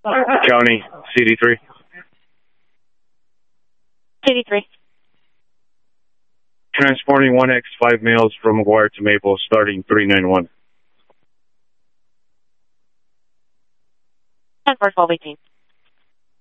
County, CD3. CD3. Transporting 1X5 males from McGuire to Maple, starting 391. 10-4-12-18.